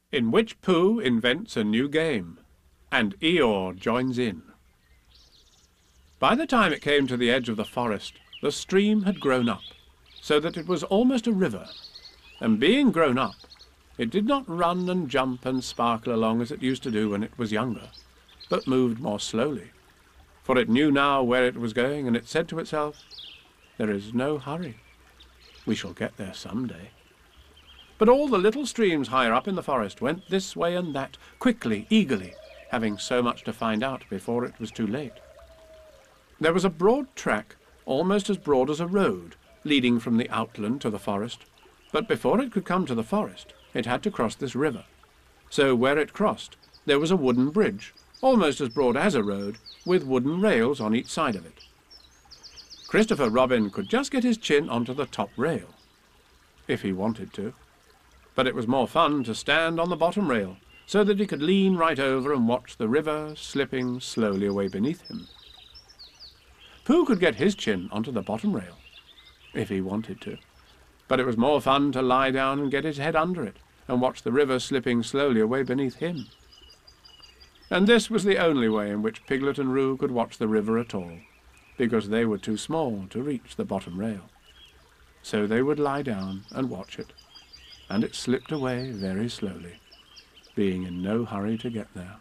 in which Pooh invents a new game, and Eeyore joins in. By the time it came to the edge of the forest, the stream had grown up, so that it was almost a river, and being grown up, it did not run and jump and sparkle along as it used to do when it was younger, but moved more slowly, for it knew now where it was going, and it said to itself, "There is no hurry. We shall get there some day." But all the little streams higher up in the forest went this way and that, quickly, eagerly, having so much to find out before it was too late. There was a broad track, almost as broad as a road, leading from the outland to the forest, but before it could come to the forest, it had to cross this river. So where it crossed, there was a wooden bridge, almost as broad as a road, with wooden rails on each side of it. Christopher Robin could just get his chin onto the top rail, if he wanted to. But it was more fun to stand on the bottom rail, so that he could lean right over and watch the river slipping slowly away beneath him. Pooh could get his chin onto the bottom rail, if he wanted to, but it was more fun to lie down and get his head under it, and watch the river slipping slowly away beneath him. And this was the only way in which Piglet and Roo could watch the river at all, because they were too small to reach the bottom rail. So they would lie down and watch it, and it slipped away very slowly, being in no hurry to get there.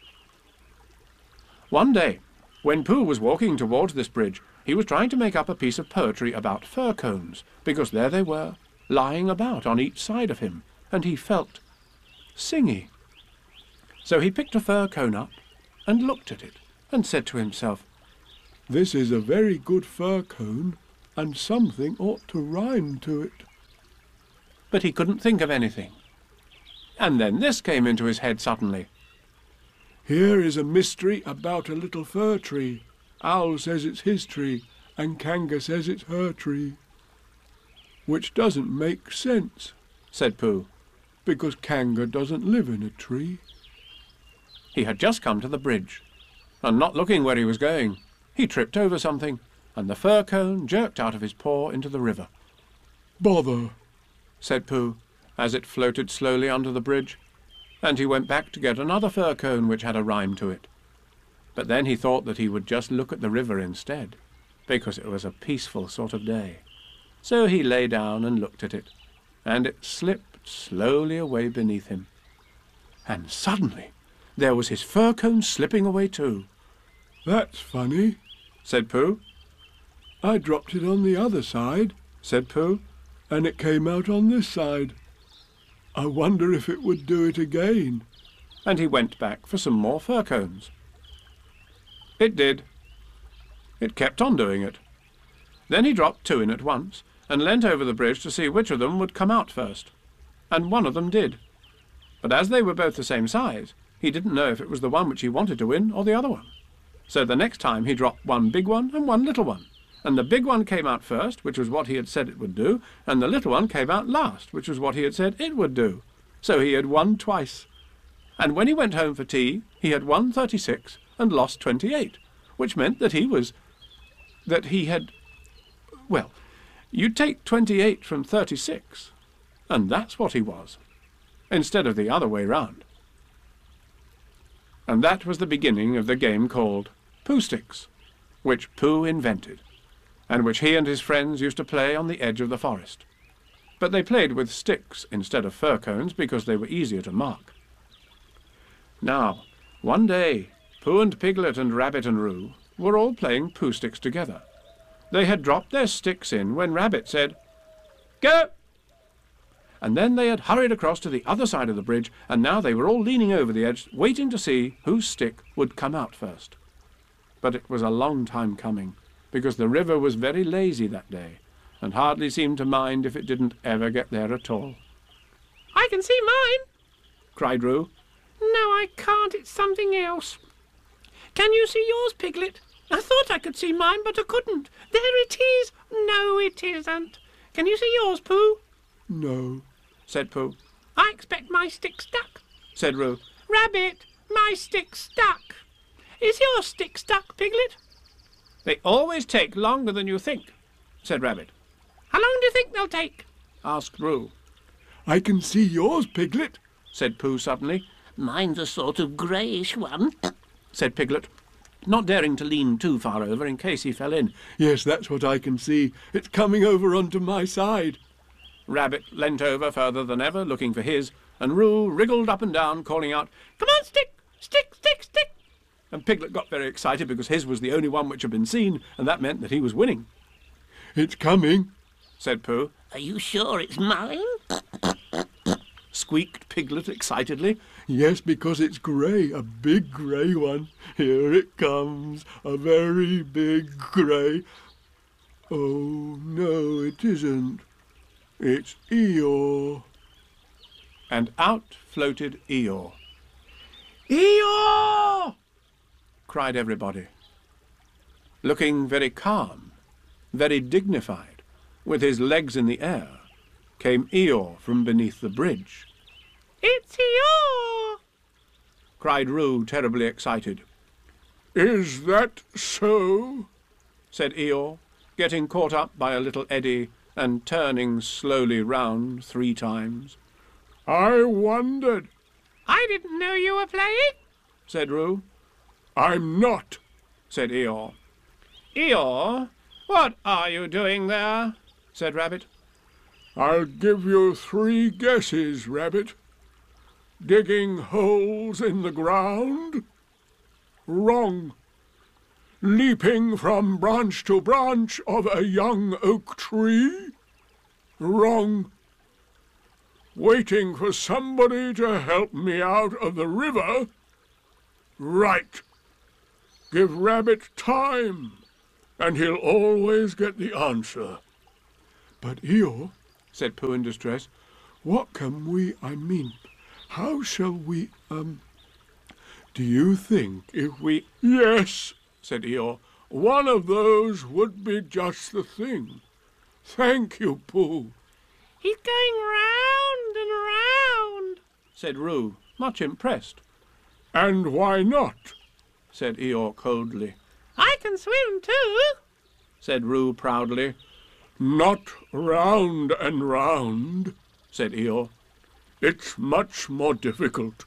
One day, when Pooh was walking towards this bridge, he was trying to make up a piece of poetry about fir cones, because there they were, lying about on each side of him, and he felt singy. So he picked a fir cone up and looked at it, and said to himself, "This is a very good fir cone, and something ought to rhyme to it." But he couldn't think of anything. And then this came into his head suddenly. "Here is a mystery about a little fir tree. Owl says it's his tree, and Kanga says it's her tree." "Which doesn't make sense," said Pooh, "because Kanga doesn't live in a tree." He had just come to the bridge, and not looking where he was going, he tripped over something, and the fir cone jerked out of his paw into the river. "Bother," said Pooh, as it floated slowly under the bridge, and he went back to get another fir cone which had a rhyme to it. But then he thought that he would just look at the river instead, because it was a peaceful sort of day. So he lay down and looked at it, and it slipped slowly away beneath him. And suddenly there was his fir cone slipping away too. "That's funny," said Pooh. "I dropped it on the other side," said Pooh, "and it came out on this side. I wonder if it would do it again." And he went back for some more fir cones. It did. It kept on doing it. Then he dropped two in at once, and leant over the bridge to see which of them would come out first. And one of them did. But as they were both the same size, he didn't know if it was the one which he wanted to win or the other one. So the next time he dropped one big one and one little one, and the big one came out first, which was what he had said it would do, and the little one came out last, which was what he had said it would do. So he had won twice. And when he went home for tea, he had won 36 and lost 28, which meant that he had, well, you take 28 from 36, and that's what he was, instead of the other way round. And that was the beginning of the game called Pooh Sticks, which Pooh invented, and which he and his friends used to play on the edge of the forest. But they played with sticks instead of fir cones because they were easier to mark. Now, one day, Pooh and Piglet and Rabbit and Roo were all playing Pooh Sticks together. They had dropped their sticks in when Rabbit said, "Go!" And then they had hurried across to the other side of the bridge, and now they were all leaning over the edge, waiting to see whose stick would come out first. But it was a long time coming, because the river was very lazy that day, and hardly seemed to mind if it didn't ever get there at all. "I can see mine," cried Roo. "No, I can't. It's something else." "Can you see yours, Piglet?" "I thought I could see mine, but I couldn't." "There it is." "No, it isn't." "Can you see yours, Pooh?" "No," said Pooh. "I expect my stick stuck," said Roo. "Rabbit, my stick's stuck." "Is your stick stuck, Piglet?" "They always take longer than you think," said Rabbit. "How long do you think they'll take?" asked Roo. "I can see yours, Piglet," said Pooh suddenly. Mine's a sort of greyish one, said Piglet, not daring to lean too far over in case he fell in. Yes, that's what I can see. It's coming over onto my side. Rabbit leant over further than ever, looking for his, and Roo wriggled up and down, calling out, "Come on, Stick! Stick, Stick, Stick!" And Piglet got very excited because his was the only one which had been seen, and that meant that he was winning. It's coming, said Pooh. Are you sure it's mine? Squeaked Piglet excitedly. Yes, because it's grey, a big grey one. Here it comes, a very big grey. Oh, no, it isn't. It's Eeyore. And out floated Eeyore. "Eeyore!" cried everybody. Looking very calm, very dignified, with his legs in the air, came Eeyore from beneath the bridge. It's Eeyore! cried Roo, terribly excited. Is that so? said Eeyore, getting caught up by a little eddy and turning slowly round 3 times. I wondered, I didn't know you were playing, said Roo. I'm not, said Eeyore. Eeyore, what are you doing there? said Rabbit. I'll give you 3 guesses, Rabbit. Digging holes in the ground? Wrong. Leaping from branch to branch of a young oak tree? Wrong. Waiting for somebody to help me out of the river? Right. Give Rabbit time, and he'll always get the answer. But Eeyore, said Pooh in distress, what can we, how shall we, do you think if we... Yes, said Eeyore, one of those would be just the thing. Thank you, Pooh. He's going round and round, said Roo, much impressed. And why not? said Eeyore coldly. I can swim too, said Roo proudly. Not round and round, said Eeyore. It's much more difficult.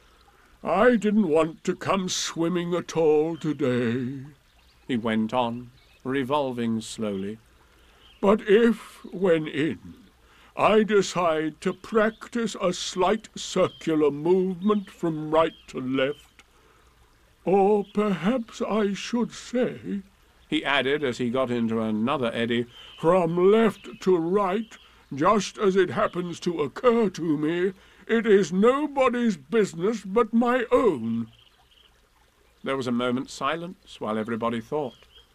I didn't want to come swimming at all today, he went on, revolving slowly. But if, when in, I decide to practice a slight circular movement from right to left, or perhaps I should say, he added as he got into another eddy, from left to right, just as it happens to occur to me, it is nobody's business but my own. There was a moment's silence while everybody thought.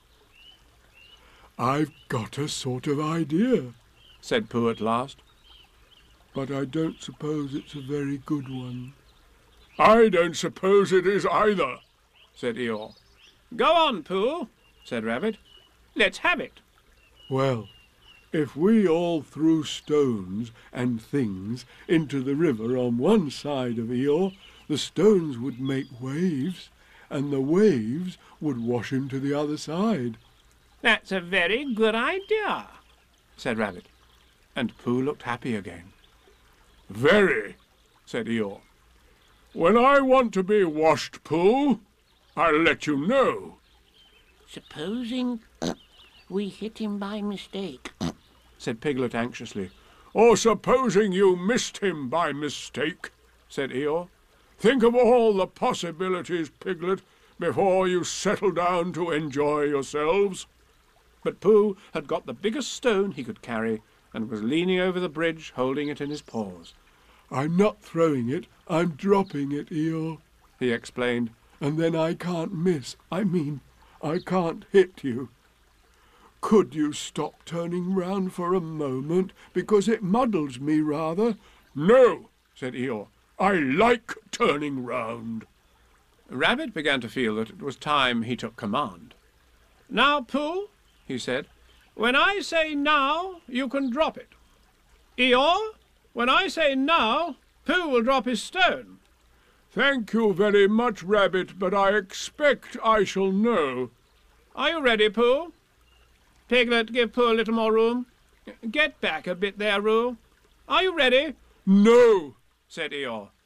I've got a sort of idea, said Pooh at last. But I don't suppose it's a very good one. I don't suppose it is either, said Eeyore. Go on, Pooh, said Rabbit. Let's have it. Well, if we all threw stones and things into the river on one side of Eeyore, the stones would make waves, and the waves would wash him to the other side. That's a very good idea, said Rabbit, and Pooh looked happy again. Very, said Eeyore. When I want to be washed, Pooh, I'll let you know. Supposing we hit him by mistake, said Piglet anxiously. Or supposing you missed him by mistake, said Eeyore. Think of all the possibilities, Piglet, before you settle down to enjoy yourselves. But Pooh had got the biggest stone he could carry and was leaning over the bridge, holding it in his paws. I'm not throwing it, I'm dropping it, Eeyore, he explained. And then I can't miss. I can't hit you. Could you stop turning round for a moment, because it muddles me rather? No, said Eeyore. I like turning round. Rabbit began to feel that it was time he took command. Now, Pooh, he said, when I say now, you can drop it. Eeyore, when I say now, Pooh will drop his stone. Thank you very much, Rabbit, but I expect I shall know. Are you ready, Pooh? Piglet, give Pooh a little more room. Get back a bit there, Roo. Are you ready? No, said Eeyore.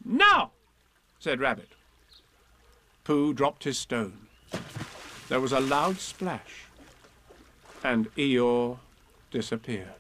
"Now!" said Rabbit. Pooh dropped his stone. There was a loud splash, and Eeyore disappeared.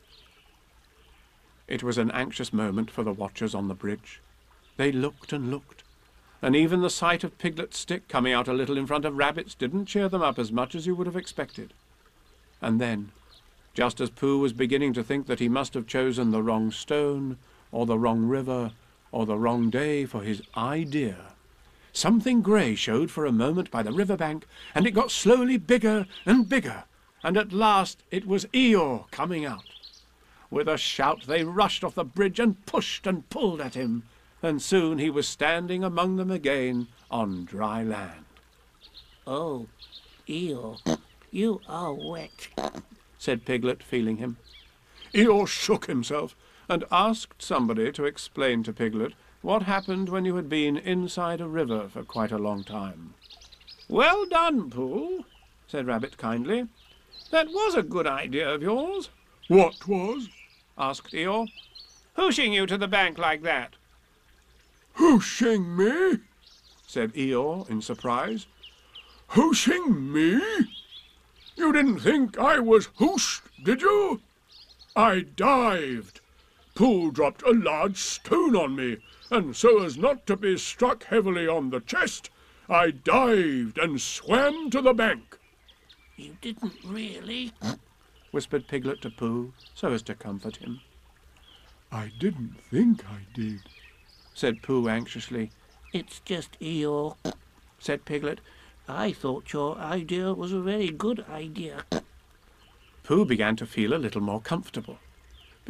It was an anxious moment for the watchers on the bridge. They looked and looked, and even the sight of Piglet's stick coming out a little in front of Rabbit's didn't cheer them up as much as you would have expected. And then, just as Pooh was beginning to think that he must have chosen the wrong stone, or the wrong river, or the wrong day for his idea, something grey showed for a moment by the river bank, and it got slowly bigger and bigger, and at last it was Eeyore coming out. With a shout they rushed off the bridge and pushed and pulled at him, and soon he was standing among them again on dry land. "Oh, Eeyore, you are wet," said Piglet, feeling him. Eeyore shook himself and asked somebody to explain to Piglet what happened when you had been inside a river for quite a long time. "Well done, Pooh," said Rabbit kindly. "That was a good idea of yours." What was? asked Eeyore. "Hooshing you to the bank like that." Hooshing me? said Eeyore in surprise. Hooshing me? You didn't think I was hooshed, did you? I dived. Pooh dropped a large stone on me, and so as not to be struck heavily on the chest, I dived and swam to the bank. "You didn't really?" whispered Piglet to Pooh, so as to comfort him. I didn't think I did, said Pooh anxiously. "It's just Eeyore," said Piglet. "I thought your idea was a very good idea." Pooh began to feel a little more comfortable.